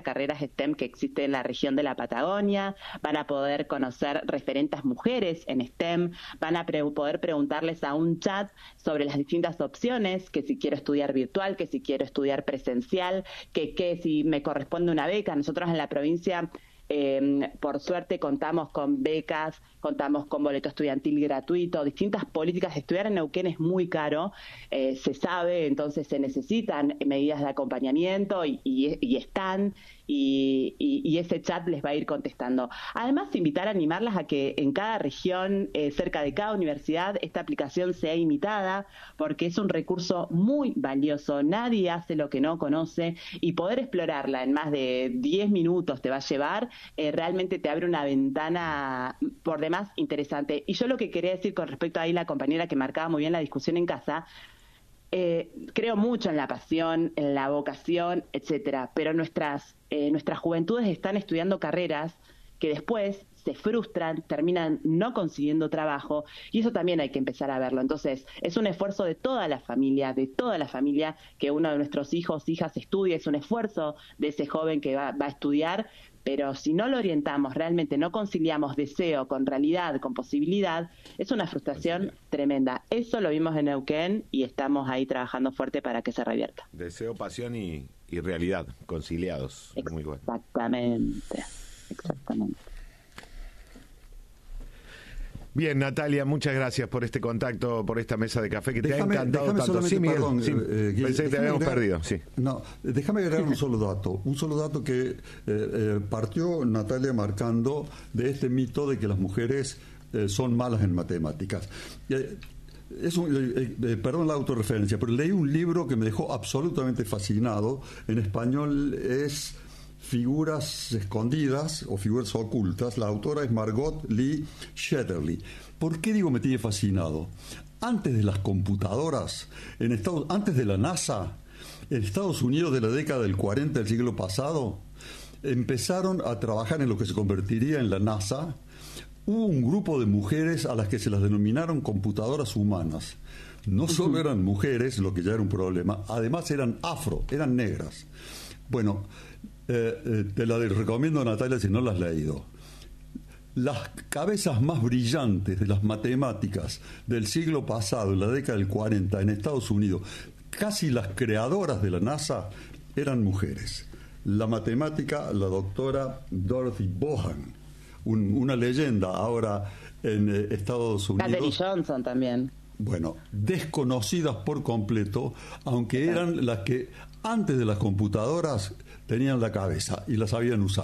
a carreras STEM que existen en la región de la Patagonia, van a poder conocer referentes mujeres en STEM, van a poder preguntarles a un chat sobre las distintas opciones, que si quiero estudiar virtual, que si quiero estudiar presencial, que si me corresponde una beca. Nosotros en la provincia, por suerte, contamos con becas, contamos con boleto estudiantil gratuito, distintas políticas. Estudiar en Neuquén es muy caro, se sabe, entonces se necesitan medidas de acompañamiento y están, y ese chat les va a ir contestando. Además, invitar a animarlas a que en cada región, cerca de cada universidad, esta aplicación sea imitada, porque es un recurso muy valioso. Nadie hace lo que no conoce, y poder explorarla en más de 10 minutos te va a llevar, realmente te abre una ventana por demás interesante. Y yo lo que quería decir con respecto a ahí la compañera que marcaba muy bien la discusión en casa, creo mucho en la pasión, en la vocación, etcétera, pero nuestras juventudes están estudiando carreras que después se frustran, terminan no consiguiendo trabajo, y eso también hay que empezar a verlo. Entonces, es un esfuerzo de toda la familia, que uno de nuestros hijos, hijas estudie, es un esfuerzo de ese joven que va a estudiar, pero si no lo orientamos, realmente no conciliamos deseo con realidad, con posibilidad, es una frustración tremenda. Eso lo vimos en Neuquén y estamos ahí trabajando fuerte para que se revierta. Deseo, pasión y realidad, conciliados. Muy bueno. Exactamente. Bien, Natalia, muchas gracias por este contacto, por esta mesa de café que te ha encantado tanto. Sí, Miguel, perdón, pensé que te habíamos perdido. Sí. No, déjame agregar un solo dato que partió Natalia marcando de este mito de que las mujeres son malas en matemáticas. Perdón la autorreferencia, pero leí un libro que me dejó absolutamente fascinado. En español es Figuras escondidas o figuras ocultas. La autora es Margot Lee Shetterly. ¿Por qué digo me tiene fascinado? Antes de las computadoras, antes de la NASA, en Estados Unidos de la década del 40 del siglo pasado, empezaron a trabajar en lo que se convertiría en la NASA. Hubo un grupo de mujeres a las que se las denominaron computadoras humanas. No solo eran mujeres, lo que ya era un problema, además eran eran negras. Bueno, te la recomiendo, Natalia, si no la has leído. Las cabezas más brillantes de las matemáticas del siglo pasado, en la década del 40, en Estados Unidos, casi las creadoras de la NASA, eran mujeres. La matemática, la doctora Dorothy Bohan, una leyenda ahora en Estados Unidos. Katherine Johnson también. Bueno, desconocidas por completo, aunque eran las que antes de las computadoras tenían la cabeza y la sabían usar.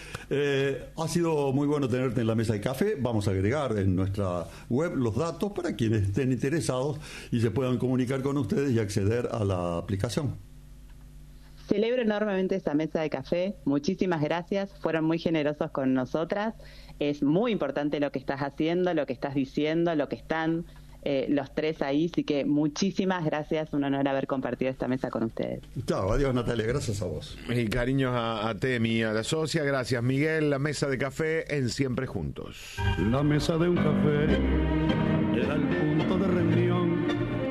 Ha sido muy bueno tenerte en la mesa de café. Vamos a agregar en nuestra web los datos para quienes estén interesados y se puedan comunicar con ustedes y acceder a la aplicación. Celebro enormemente esta mesa de café. Muchísimas gracias. Fueron muy generosos con nosotras. Es muy importante lo que estás haciendo, lo que estás diciendo, lo que están los tres ahí. Así que muchísimas gracias. Un honor haber compartido esta mesa con ustedes. Chao, adiós, Natalia. Gracias a vos. Y cariños a Temi, a la socia. Gracias, Miguel. La mesa de café en Siempre Juntos. La mesa de un café era el punto de reunión.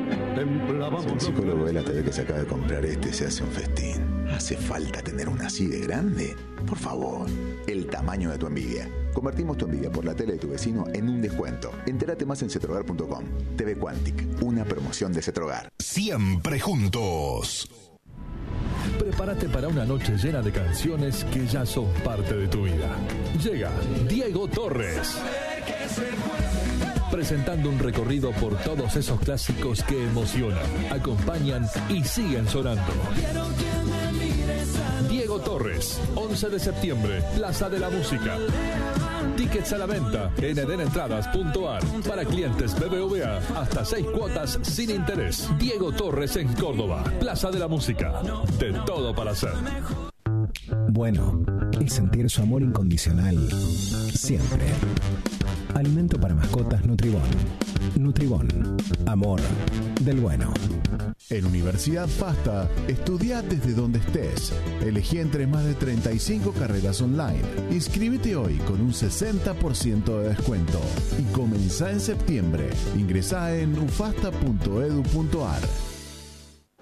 Si un psicólogo ve la TV que se acaba de comprar se hace un festín. ¿Hace falta tener una así de grande? Por favor, el tamaño de tu envidia. Convertimos tu envidia por la tele de tu vecino en un descuento. Entérate más en cetrogar.com. TV Quantic, una promoción de Cetrogar. Siempre juntos. Prepárate para una noche llena de canciones que ya son parte de tu vida. Llega Diego Torres, presentando un recorrido por todos esos clásicos que emocionan, acompañan y siguen sonando. Diego Torres, 11 de septiembre, Plaza de la Música. Tickets a la venta en edenentradas.ar. Para clientes BBVA, hasta 6 cuotas sin interés. Diego Torres en Córdoba, Plaza de la Música. De todo para hacer. Bueno, es sentir su amor incondicional siempre. Alimento para mascotas Nutribón. Nutribón, amor del bueno. En Universidad FASTA, estudia desde donde estés. Elegí entre más de 35 carreras online. Inscríbete hoy con un 60% de descuento. Y comenzá en septiembre. Ingresá en ufasta.edu.ar.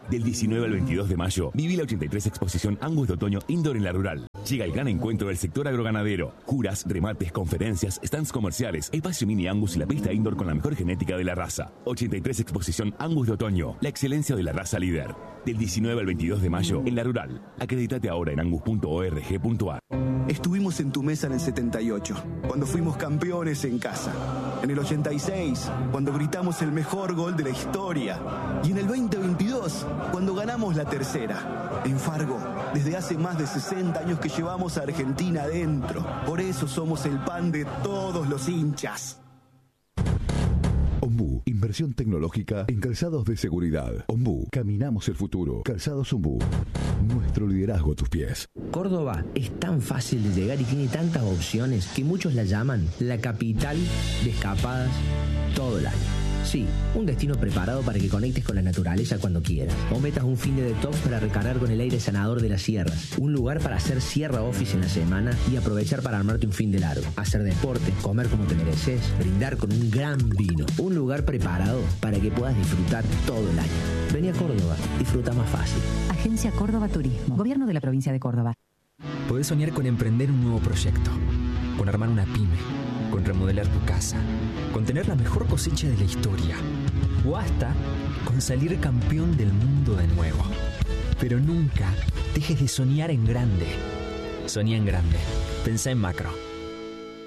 Del 19 al 22 de mayo, viví la 83 Exposición Angus de Otoño Indoor en La Rural. Llega el gran encuentro del sector agroganadero. Curas, remates, conferencias, stands comerciales, espacio mini Angus y la pista indoor con la mejor genética de la raza. 83 Exposición Angus de Otoño, la excelencia de la raza líder. Del 19 al 22 de mayo en La Rural. Acredítate ahora en angus.org.ar. Estuvimos en tu mesa en el 78, cuando fuimos campeones en casa. En el 86, cuando gritamos el mejor gol de la historia. Y en el 2022, cuando ganamos la tercera. En Fargo, desde hace más de 60 años que llevamos a Argentina adentro. Por eso somos el pan de todos los hinchas. Ombú, inversión tecnológica en calzados de seguridad. Ombú, caminamos el futuro. Calzados Ombú, nuestro liderazgo a tus pies. Córdoba es tan fácil de llegar y tiene tantas opciones que muchos la llaman la capital de escapadas todo el año. Sí, un destino preparado para que conectes con la naturaleza cuando quieras. O metas un fin de detox para recargar con el aire sanador de las sierras. Un lugar para hacer sierra office en la semana y aprovechar para armarte un fin de largo. Hacer deporte, comer como te mereces, brindar con un gran vino. Un lugar preparado para que puedas disfrutar todo el año. Vení a Córdoba, disfruta más fácil. Agencia Córdoba Turismo, Gobierno de la Provincia de Córdoba. Podés soñar con emprender un nuevo proyecto, con armar una pyme, con remodelar tu casa, con tener la mejor cosecha de la historia, o hasta con salir campeón del mundo de nuevo. Pero nunca dejes de soñar en grande. Soñá en grande. Pensá en macro.